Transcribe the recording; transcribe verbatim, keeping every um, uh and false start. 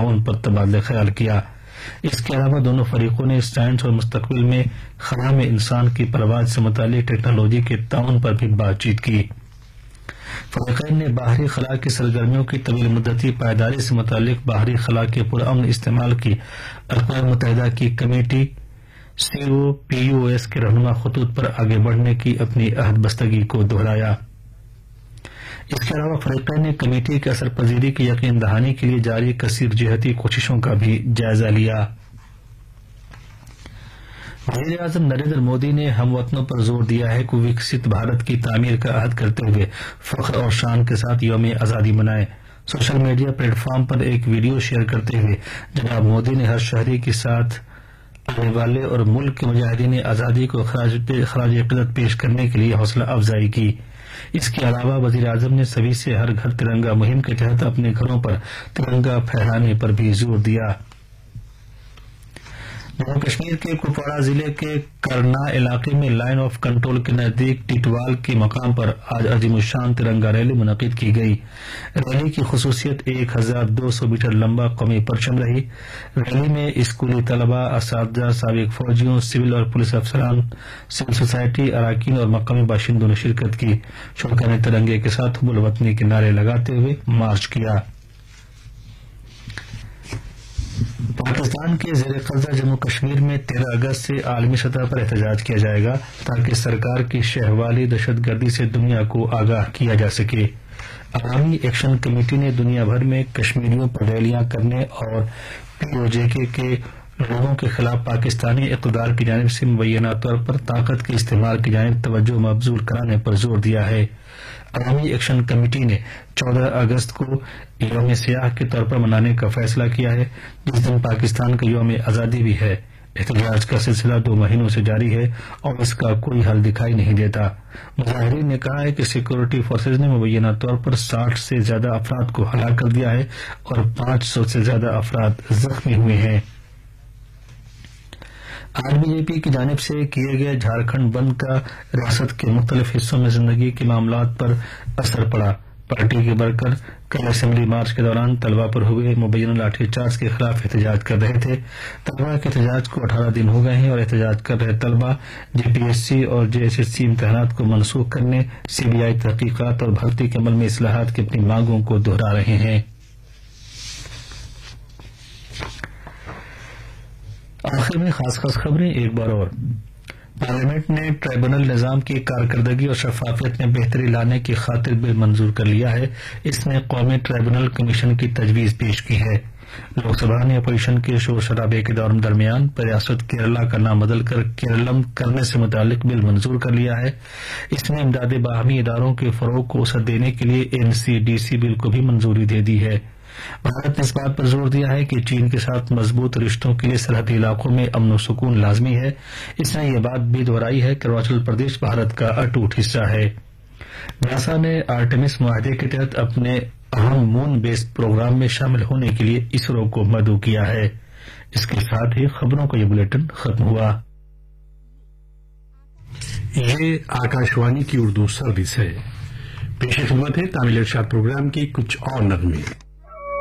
تعاون پر تبادلہ خیال کیا۔ اس کے علاوہ دونوں فریقوں نے سائنس اور مستقبل میں خلا میں انسان کی پرواز سے متعلق ٹیکنالوجی کے تعاون پر بھی بات چیت کی۔ فریقین نے باہری خلا کی سرگرمیوں کی طویل مدتی پائیداری سے متعلق باہری خلا کے پرامن استعمال کی اقوام متحدہ کی کمیٹی سی او پی او ایس کے رہنما خطوط پر آگے بڑھنے کی اپنی عہد بستگی کو دہرایا۔ اس کے علاوہ فریقین نے کمیٹی کی اثر پذیری کی یقین دہانی کے لیے جاری کثیر جہتی کوششوں کا بھی جائزہ لیا۔ وزیر اعظم نریندر مودی نے ہم وطنوں پر زور دیا ہے کہ وکست بھارت کی تعمیر کا عہد کرتے ہوئے فخر اور شان کے ساتھ یوم آزادی منائیں۔ سوشل میڈیا پلیٹ فارم پر ایک ویڈیو شیئر کرتے ہوئے جناب مودی نے ہر شہری کے ساتھ آنے والے اور ملک کے مجاہدین آزادی کو خراج عقیدت پیش کرنے کے لیے حوصلہ افزائی کی۔ اس کے علاوہ وزیر اعظم نے سبھی سے ہر گھر ترنگا مہم کے تحت اپنے گھروں پر ترنگا پھہرانے پر بھی زور دیا۔ جموں کشمیر کے کپواڑہ ضلع کے کرنا علاقے میں لائن آف کنٹرول کے نزدیک ٹیٹوال کے مقام پر آج عظیم الشان ترنگا ریلی منعقد کی گئی۔ ریلی کی خصوصیت ایک ہزار دو سو میٹر لمبا قومی پرچم رہی۔ ریلی میں اسکولی طلبہ، اساتذہ، سابق فوجیوں، سول اور پولیس افسران، سول سوسائٹی اراکین اور مقامی باشندوں نے شرکت کی۔ شرکاء نے ترنگے کے ساتھ حب الوطنی کے نعرے لگاتے ہوئے مارچ کیا۔ پاکستان کے زیر قبضہ جموں کشمیر میں تیرہ اگست سے عالمی سطح پر احتجاج کیا جائے گا تاکہ سرکار کی شہوالی دہشت گردی سے دنیا کو آگاہ کیا جا سکے۔ عوامی ایکشن کمیٹی نے دنیا بھر میں کشمیریوں پر ریلیاں کرنے اور پی او جے کے کے لوگوں کے خلاف پاکستانی اقتدار کی جانب سے مبینہ طور پر طاقت کے استعمال کی جانب توجہ مبذول کرانے پر زور دیا ہے۔ عوامی ایکشن کمیٹی نے چودہ اگست کو یوم سیاہ کے طور پر منانے کا فیصلہ کیا ہے، جس دن پاکستان کا یوم آزادی بھی ہے۔ احتجاج کا سلسلہ دو مہینوں سے جاری ہے اور اس کا کوئی حل دکھائی نہیں دیتا۔ مظاہرین نے کہا ہے کہ سیکورٹی فورسز نے مبینہ طور پر ساٹھ سے زیادہ افراد کو ہلاک کر دیا ہے اور پانچ سو سے زیادہ افراد زخمی ہوئے ہیں۔ آج بی جے پی کی جانب سے کیے گئے جھارکھنڈ بند کا ریاست کے مختلف حصوں میں زندگی کے معاملات پر اثر پڑا۔ پارٹی کے ورکر کل اسمبلی مارچ کے دوران طلبہ پر ہوئے مبینہ لاٹھی چارج کے خلاف احتجاج کر رہے تھے۔ طلبہ کے احتجاج کو اٹھارہ دن ہو گئے ہیں اور احتجاج کر رہے طلبہ جے پی ایس سی اور جے ایس ایس سی امتحانات کو منسوخ کرنے، سی بی آئی تحقیقات اور بھرتی کے عمل میں اصلاحات کی اپنی مانگوں کو دہرا رہے ہیں۔ آخر میں خاص خاص خبریں ایک بار اور۔ پارلیمنٹ نے ٹرائبونل نظام کی کارکردگی اور شفافیت میں بہتری لانے کی خاطر بل منظور کر لیا ہے۔ اس نے قومی ٹرائبونل کمیشن کی تجویز پیش کی ہے۔ لوک سبھا نے اپوزیشن کے شور شرابے کے درمیان ریاست کیرلا کا نام بدل کر کیرلم کرنے سے متعلق بل منظور کر لیا ہے۔ اس نے امداد باہمی اداروں کے فروغ کو وسعت دینے کے لیے این سی ڈی سی بل کو بھی منظوری دے دی ہے۔ بھارت نے اس بات پر زور دیا ہے کہ چین کے ساتھ مضبوط رشتوں کے لیے سرحدی علاقوں میں امن و سکون لازمی ہے۔ اس نے یہ بات بھی دہرائی ہے کہ اروناچل پردیش بھارت کا اٹوٹ حصہ ہے۔ ناسا نے آرٹیمس معاہدے کے تحت اپنے اہم مون بیس پروگرام میں شامل ہونے کے لیے اسرو کو مدعو کیا ہے۔ اس کے ساتھ ہی خبروں کا یہ بلیٹن ختم ہوا۔ یہ آکاشوانی کی اردو سروس ہے۔ پیش خدمت ہے تامل ارشاد پروگرام کی کچھ اور نغمے۔